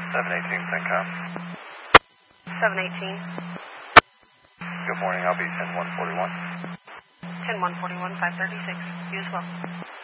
718 CENTCOM. 718. Good morning, I'll be 10141. 10141, 536. You as well.